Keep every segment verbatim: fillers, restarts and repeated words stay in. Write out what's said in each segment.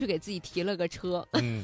就给自己提了个车。 嗯。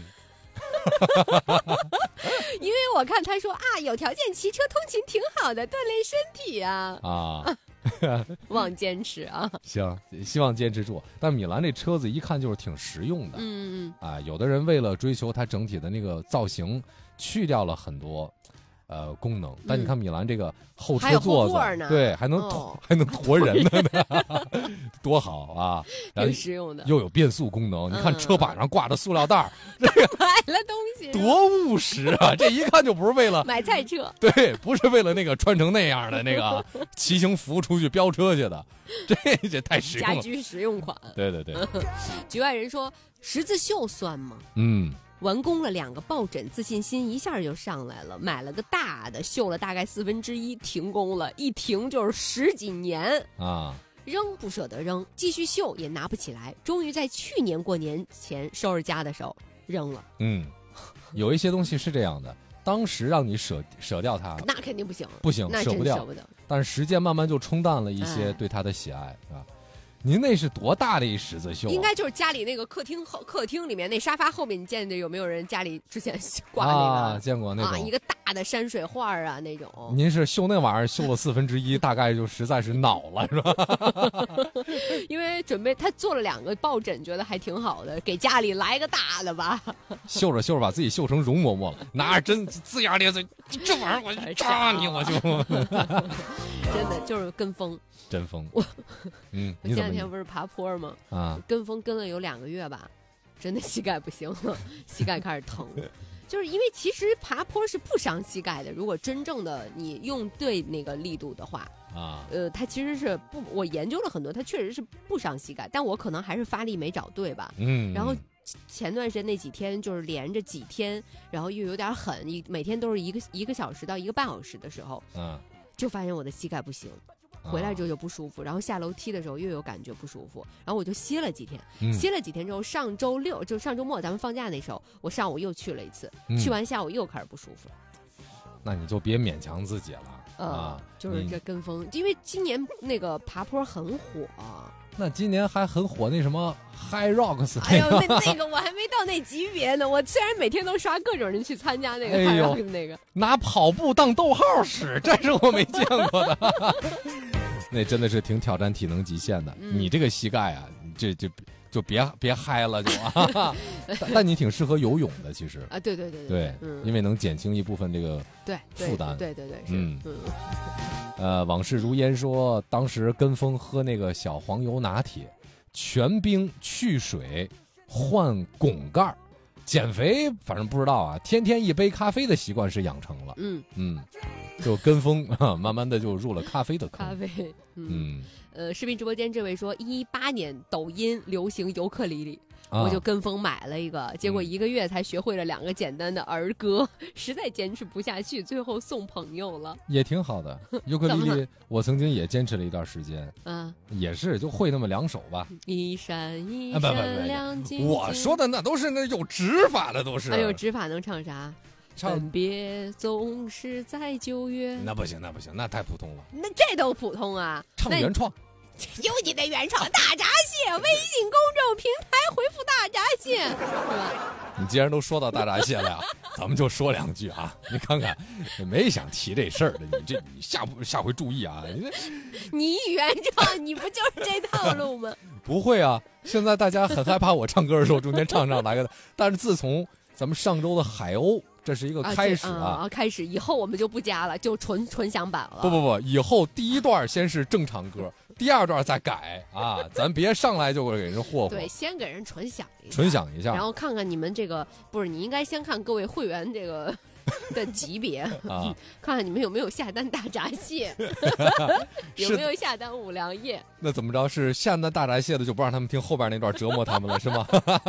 因为我看他说啊，有条件骑车通勤挺好的，锻炼身体啊。 啊。 望坚持啊。 行，希望坚持住。但米兰这车子一看就是挺实用的。 嗯嗯啊，有的人为了追求它整体的那个造型，去掉了很多呃功能。但你看米兰这个后车座子， 还有后座呢， 对，还能、哦、还能驮人呢，多好啊！ 挺实用的， 又有变速功能。嗯、你看车把上挂着塑料袋， 这个买了东西多务实啊！这一看就不是为了买菜车， 对，不是为了那个穿成那样的那个骑行服出去飙车去的，这这太实用了， 家居实用款。 对对对。 局外人说十字绣算吗？ 嗯。 完工了两个抱枕，自信心一下就上来了。买了个大的，绣了大概四分之一，停工了，一停就是十几年啊。 扔不舍得扔，继续绣也拿不起来，终于在去年过年前收拾家的时候扔了。 嗯，有一些东西是这样的，当时让你舍舍掉它， 那肯定不行， 不行， 那舍不掉， 舍不得。 但是时间慢慢就冲淡了一些对它的喜爱，哎、啊。您那是多大的一十字绣、啊？ 应该就是家里那个客厅后客厅里面那沙发后面，你见的有没有人家里之前挂那个？ 啊，见过那种、 啊、一个大的山水画啊那种。 您是绣那玩意儿绣了四分之一，大概就实在是恼了，是吧？ 因为准备他做了两个抱枕，觉得还挺好的，给家里来个大的吧。 绣着绣着把自己绣成容嬷嬷了，拿着针龇牙咧嘴，这玩意儿我就扎你，我就真的就是跟风。 真疯， 我嗯， 我前两天不是爬坡吗？ 啊， 跟风跟了有两个月吧，真的膝盖不行了，膝盖开始疼。就是因为其实爬坡是不伤膝盖的，如果真正的你用对那个力度的话， 啊， 呃，它其实是不，我研究了很多，它确实是不伤膝盖，但我可能还是发力没找对吧？ 嗯， 然后前段时间那几天就是连着几天，然后又有点狠，一每天都是一个一个小时到一个半小时的时候， 嗯， 就发现我的膝盖不行。回来之后就不舒服，然后下楼梯的时候又有感觉不舒服，然后我就歇了几天， 嗯、 歇了几天之后，上周六就上周末咱们放假那时候，我上午又去了一次，嗯、去完下午又开始不舒服。 那你就别勉强自己了， 呃、 啊， 就是这跟风，因为今年那个爬坡很火。 那今年还很火那什么 High Rocks， 哎呦，那那个我还没到那级别呢。我虽然每天都刷各种人去参加那个 High Rocks 那个，哎、 拿跑步当逗号使，这是我没见过的。那真的是挺挑战体能极限的。嗯、你这个膝盖啊，这就就别别嗨了就啊。但, 但你挺适合游泳的，其实啊，对对对对, 对，嗯、因为能减轻一部分这个对负担。 对对 对, 对, 对, 对是嗯嗯。 呃，往事如烟说，当时跟风喝那个小黄油拿铁，全冰去水换汞盖，减肥反正不知道啊，天天一杯咖啡的习惯是养成了。 嗯嗯，就跟风啊，慢慢的就入了咖啡的坑。 咖啡， 嗯， 嗯呃，视频直播间这位说，一八年抖音流行尤克里里。 啊、 我就跟风买了一个，结果一个月才学会了两个简单的儿歌，嗯、实在坚持不下去，最后送朋友了， 也挺好的。尤克里里，我曾经也坚持了一段时间， 嗯， 也是就会那么两首吧。 一闪一闪亮晶晶。 我说的那都是那有指法的，都是。 哎呦，指法能唱啥？ 唱分别总是在九月。 那不行，那不行，那太普通了。 那这都普通啊？ 唱原创。 有你的原创大闸蟹，微信公众平台回复大闸蟹，是吧？ 你既然都说到大闸蟹了呀，咱们就说两句啊。你看看，没想提这事儿的，你这你下下回注意啊。你这， 你原创，你不就是这套路吗？ 不会啊，现在大家很害怕我唱歌的时候中间唱唱来个，但是自从咱们上周的海鸥。这是一个开始啊！ 啊，开始以后我们就不加了，就纯纯享版了。 不不不，以后第一段先是正常歌，第二段再改啊！咱别上来就给人霍霍。 对，先给人纯享一下， 纯享一下， 然后看看你们这个不是，你应该先看各位会员这个的级别啊，看看你们有没有下单大闸蟹，有没有下单五粮液。 那怎么着？是下单大闸蟹的就不让他们听后边那段折磨他们了，是吗？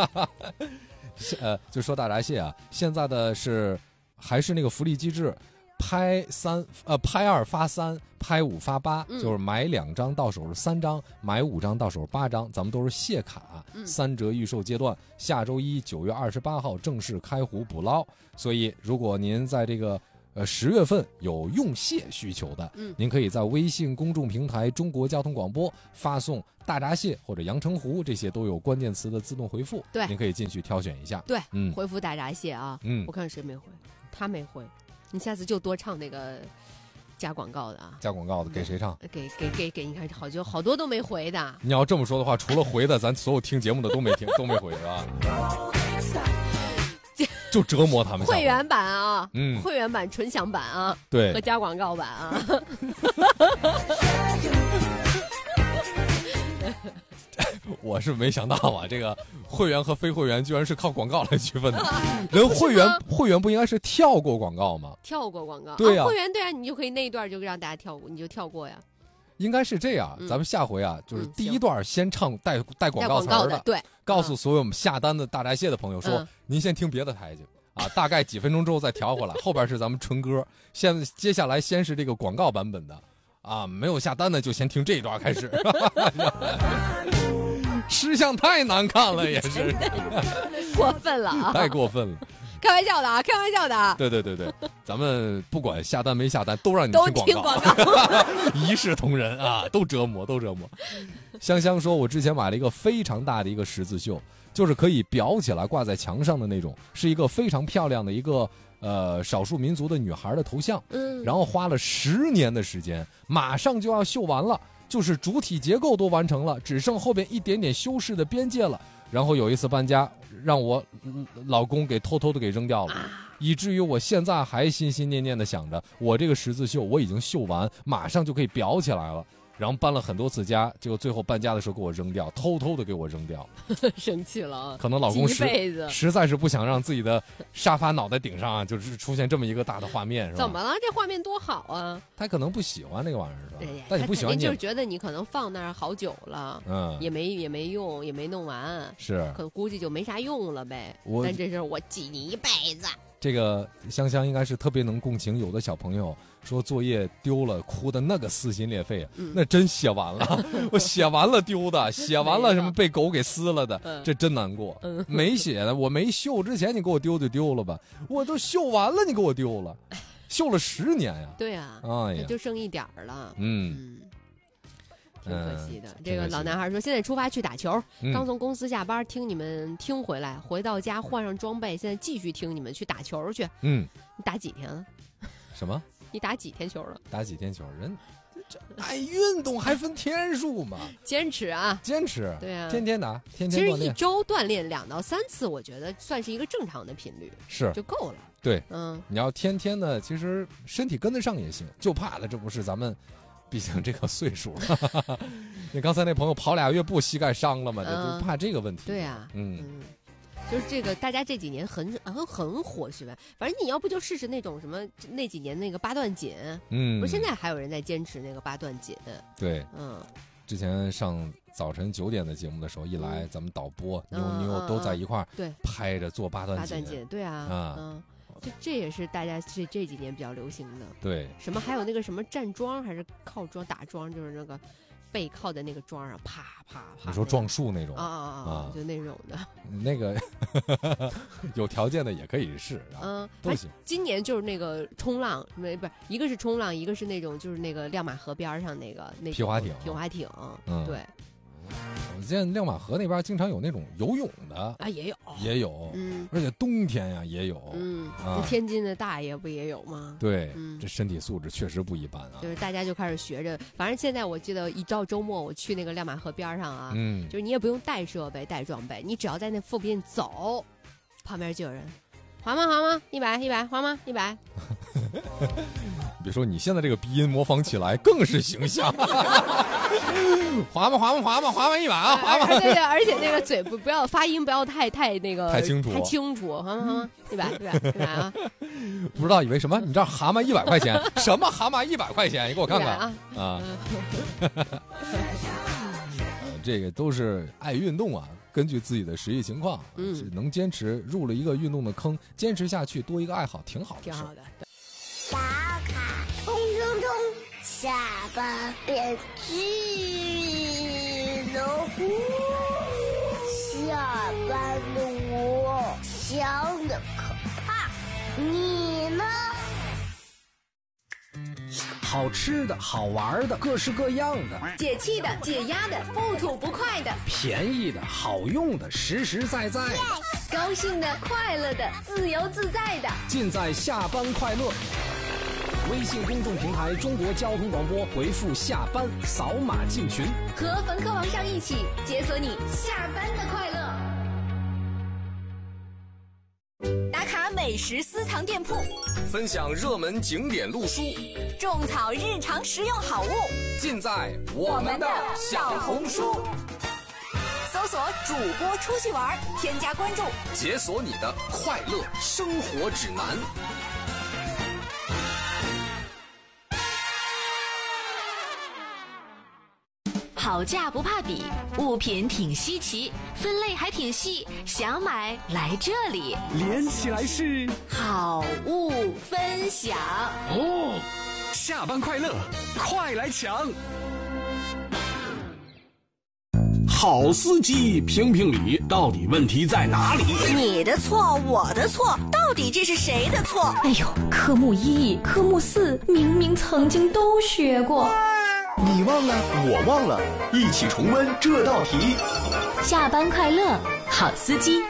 呃，就说大闸蟹啊，现在的是还是那个福利机制，拍三呃拍二发三，拍五发八，嗯、就是买两张到手是三张，买五张到手是八张，咱们都是蟹卡， 嗯、 三折预售阶段，下周一九月二十八号正式开湖捕捞。所以如果您在这个呃，十月份有用蟹需求的， 嗯， 您可以在微信公众平台中国交通广播发送大闸蟹或者阳澄湖，这些都有关键词的自动回复， 对， 您可以进去挑选一下。 对， 嗯， 回复大闸蟹啊， 嗯， 我看谁没回，他没回，你下次就多唱那个加广告的啊， 加广告的给谁唱？ 给给给给，你看好久好多都没回的。 你要这么说的话，除了回的，咱所有听节目的都没听，都没回是吧？就折磨他们。 会员版啊， 嗯， 会员版纯享版啊， 对， 和加广告版啊。 我是没想到啊，这个会员和非会员居然是靠广告来区分的。人会员会员不应该是跳过广告吗？ 跳过广告， 对呀、 啊，会员对啊，你就可以那一段就让大家跳过，你就跳过呀。 应该是这样， 嗯、 咱们下回啊，就是嗯、 第一段先唱带带广告词的， 的， 对， 告诉所有我们下单的大闸蟹的朋友说， 嗯、 您先听别的台去啊，大概几分钟之后再调回来，后边是咱们纯歌。现接下来先是这个广告版本的，啊，没有下单的就先听这一段开始。吃相太难看了，也是过分了啊， 太过分了。 开玩笑的啊，开玩笑的啊！ 对对对对，咱们不管下单没下单，都让你都听广告，广告一视同仁啊，都折磨，都折磨。香香说，我之前买了一个非常大的一个十字绣，就是可以裱起来挂在墙上的那种，是一个非常漂亮的一个呃少数民族的女孩的头像， 嗯， 然后花了十年的时间，马上就要绣完了，就是主体结构都完成了，只剩后边一点点修饰的边界了。然后有一次搬家，让我老公给偷偷的给扔掉了，以至于我现在还心心念念的想着，我这个十字绣我已经绣完，马上就可以裱起来了。然后搬了很多次家，结果最后搬家的时候给我扔掉，偷偷的给我扔掉， 生气了啊！ 可能老公实实在是不想让自己的沙发脑袋顶上啊，就是出现这么一个大的画面，是吧？ 怎么了？这画面多好啊！ 他可能不喜欢那个玩意儿，是吧？ 对， 但你不喜欢， 就是觉得你可能放那儿好久了， 嗯， 也没也没用，也没弄完， 是， 可能估计就没啥用了呗。 我但这事我记你一辈子。 这个香香应该是特别能共情，有的小朋友说作业丢了，哭的那个撕心裂肺， 嗯、 那真写完了，我写完了丢的，写完了什么被狗给撕了的， 嗯、 这真难过。 嗯、 没写的，我没绣之前你给我丢就丢了吧，我都绣完了你给我丢了，绣了十年呀。 对呀、 啊，哎呀， 就剩一点儿了。 嗯。 嗯挺可惜的、 嗯， 这个老男孩说，现在出发去打球、 嗯， 刚从公司下班，听你们听回来，回到家换上装备，现在继续听你们去打球去。 嗯， 你打几天了？ 什么？ 你打几天球了？ 打几天球？人这爱运动还分天数吗？ 坚持啊， 坚持。 对啊， 天天打，天天锻炼。 其实一周锻炼两到三次，我觉得算是一个正常的频率， 是就够了。 对， 嗯， 你要天天的，其实身体跟得上也行，就怕的这不是咱们。毕竟这个岁数了，你刚才那朋友跑俩月步，膝盖伤了嘛？这、嗯、就怕这个问题。 对呀、啊， 嗯， 嗯就是这个，大家这几年很很很火，是吧？反正你要不就试试那种什么那几年那个八段锦， 嗯， 不是现在还有人在坚持那个八段锦。 对， 嗯， 之前上早晨九点的节目的时候，一来、嗯、咱们导播妞妞、 嗯、 都在一块儿， 对， 拍着做八段锦。八段锦，对啊， 啊， 嗯。这这也是大家这这几年比较流行的， 对， 什么还有那个什么站桩还是靠桩打桩，就是那个背靠在那个桩上，啪啪啪。 你说撞树那种啊啊啊，就那种的。 那个有条件的也可以试， 嗯， 都行。 今年就是那个冲浪，没不是一个是冲浪，一个是那种就是那个亮马河边上那个那皮划艇， 皮划艇， 嗯， 对。 我见亮马河那边经常有那种游泳的啊，也有， 也有， 嗯， 而且冬天呀也有， 嗯， 啊， 天津的大爷不也有吗？ 对， 嗯， 这身体素质确实不一般啊。 就是大家就开始学着，反正现在我记得一到周末我去那个亮马河边上啊， 嗯， 就是你也不用带设备带装备，你只要在那附近走，旁边就有人。滑吗？滑吗？一百一百，滑吗？一百。 别说你现在这个鼻音模仿起来更是形象。滑吗？滑吗？滑吗？滑吗？一百啊！滑吗？ 对对，而且那个嘴不不要发音不要太太那个太清楚， 太清楚。滑吗？滑吗？一百一百一百啊！ 不知道以为什么？你这蛤蟆一百块钱？什么蛤蟆一百块钱？你给我看看啊！ 啊！这个都是爱运动啊。根据自己的实际情况， 嗯， 是能坚持入了一个运动的坑，坚持下去，多一个爱好，挺好的， 挺好的。 小卡通通通，下巴变巨龙，下班的我想的可怕，你呢？ 好吃的好玩的各式各样的， 解气的解压的不吐不快的， 便宜的好用的实实在在的， 高兴的快乐的自由自在的， 尽在下班快乐。微信公众平台中国交通广播，回复下班扫码进群， 和冯科王上一起解锁你下班的快乐。打卡美食私藏店铺， 分享热门景点路书， 种草日常实用好物， 尽在我们的小红书。 搜索主播出去玩，添加关注， 解锁你的快乐生活指南。 好价不怕比，物品挺稀奇，分类还挺细，想买来这里， 连起来是好物分享哦。下班快乐，快来抢！ 好司机评评理，到底问题在哪里？ 你的错，我的错，到底这是谁的错？ 哎呦，科目一、科目四明明曾经都学过。 你忘了，我忘了，一起重温这道题。 下班快乐，好司机。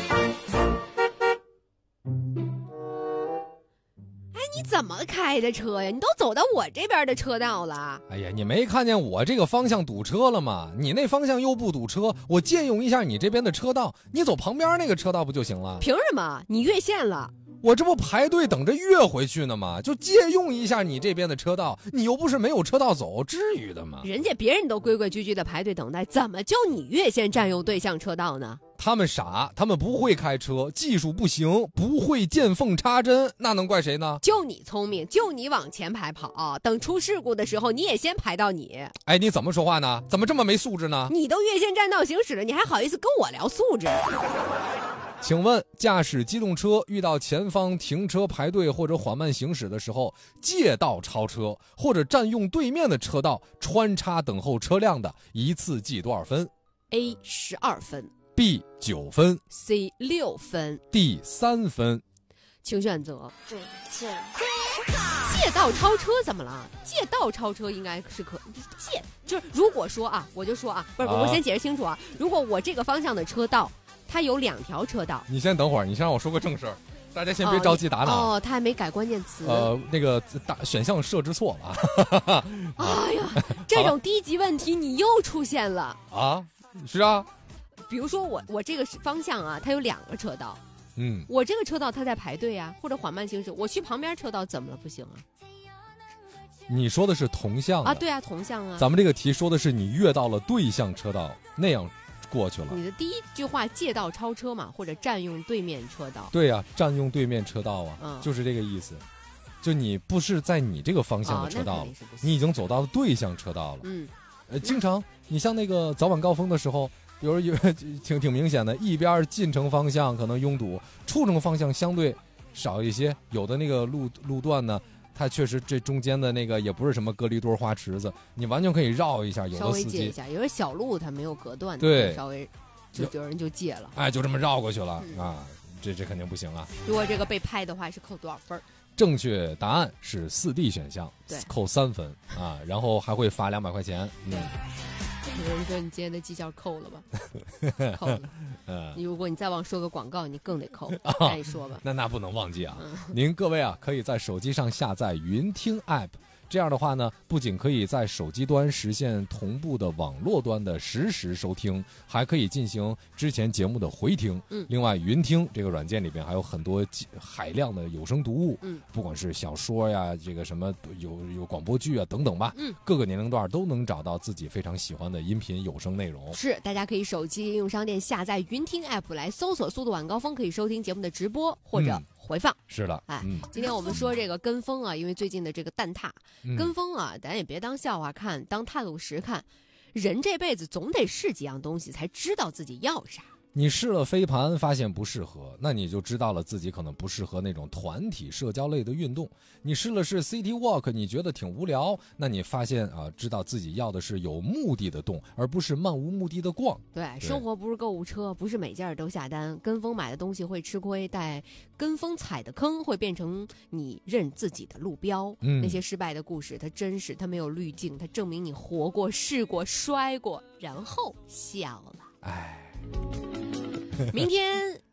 哎，你怎么开的车呀？你都走到我这边的车道了。 哎呀，你没看见我这个方向堵车了吗？你那方向又不堵车，我借用一下你这边的车道，你走旁边那个车道不就行了？ 凭什么？你越线了。 我这不排队等着越回去呢吗？就借用一下你这边的车道，你又不是没有车道走，至于的吗？ 人家别人都规规矩矩的排队等待，怎么就你越线占用对向车道呢？ 他们傻，他们不会开车，技术不行，不会见缝插针，那能怪谁呢？ 就你聪明，就你往前排跑，等出事故的时候你也先排到你。 哎，你怎么说话呢？怎么这么没素质呢？ 你都越线占道行驶了，你还好意思跟我聊素质？ 请问驾驶机动车遇到前方停车排队或者缓慢行驶的时候，借道超车或者占用对面的车道穿插等候车辆的，一次记多少分？ A 十二分， B 九分， C 六分， D 三分， 请选择。 对劲。 借道超车怎么了？借道超车应该是可借，就是如果说啊，我就说啊，不是，我先解释清楚啊，如果我这个方向的车道它有两条车道， 你先等会儿，你先让我说个正事儿，大家先别着急打哪。 哦，他还没改关键词。 呃，那个大选项设置错了。 哎呀，这种低级问题你又出现了啊？是啊。 比如说我我这个方向啊，它有两个车道， 嗯， 我这个车道它在排队啊，或者缓慢行驶，我去旁边车道怎么了？不行啊？ 你说的是同向啊？对啊，同向啊。 咱们这个题说的是你越到了对向车道那样过去了。 你的第一句话借道超车嘛，或者占用对面车道。 对呀、啊，占用对面车道啊、 嗯， 就是这个意思。就你不是在你这个方向的车道了、哦、你已经走到了对向车道了。 嗯， 呃，经常你像那个早晚高峰的时候，比如有挺挺明显的，一边进城方向可能拥堵，出城方向相对少一些。有的那个路路段呢，它确实这中间的那个也不是什么隔离墩花池子，你完全可以绕一下。有的司机稍微借一下，有的小路它没有隔断的， 对， 稍微就有人就借了， 哎，就这么绕过去了、嗯、啊，这这肯定不行啊。 如果这个被拍的话，是扣多少分？ 正确答案是四 D 选项， 对， 扣三分啊，然后还会罚两百块钱。嗯， 有人说你今天的绩效扣了吧？扣了。嗯，如果你再忘说个广告，你更得扣。那你说吧。 那那不能忘记啊！ 嗯、 您各位啊，可以在手机上下载云听 App。这样的话呢，不仅可以在手机端实现同步的网络端的实时收听，还可以进行之前节目的回听。 嗯， 另外，云听这个软件里边还有很多海量的有声读物， 嗯， 不管是小说呀，这个什么有有广播剧啊等等吧， 嗯， 各个年龄段都能找到自己非常喜欢的音频有声内容。 是，大家可以手机应用商店下载云听 App 来搜索速度晚高峰，可以收听节目的直播或者、嗯回放。 是的， 哎、 嗯， 今天我们说这个跟风啊，因为最近的这个蛋挞、嗯、跟风啊，咱也别当笑话看，当探路石看。人这辈子总得试几样东西，才知道自己要啥。 你试了飞盘发现不适合，那你就知道了自己可能不适合那种团体社交类的运动。你试了是 City Walk， 你觉得挺无聊，那你发现啊，知道自己要的是有目的的动，而不是漫无目的的逛。 对，对，生活不是购物车，不是每件都下单，跟风买的东西会吃亏，但跟风踩的坑会变成你认自己的路标。嗯，那些失败的故事它真实，它没有滤镜，它证明你活过试过摔过然后笑了。 哎， 明天